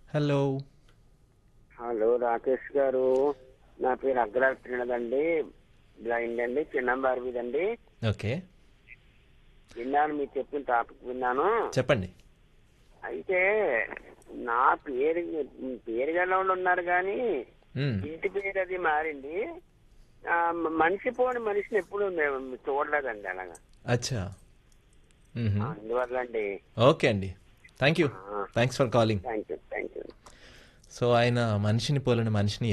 Hello. Hello Rakesh గారు, నా పేరు అగ్రవర్తినదండి, బ్లైండ్ అండి, చిన్న బార్బీదండి. ఓకే. విన్నాను, మీరు చెప్పిన టాపిక్ విన్నాను. చెప్పండి. అయితే నా పేరు పేరు గల వాళ్ళు ఉన్నారు కానీ మ్మ్. ఇంటి పేరు అది మారింది. మనిషి పోని మనిషిని ఎప్పుడు మేము చూడలేదండి అలాగా. అచ్చా. మ్మ్హ. అందువల్ల అండి. ఓకే అండి. Thank you. Thanks for calling. Thank you, thank you. So ఆయన మనిషిని పోలిన మనిషిని